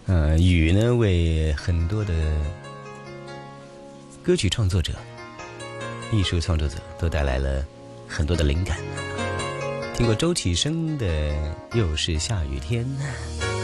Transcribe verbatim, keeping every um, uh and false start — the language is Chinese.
呃，雨呢为很多的歌曲创作者、艺术创作者都带来了很多的灵感。听过周启生的《又是下雨天》，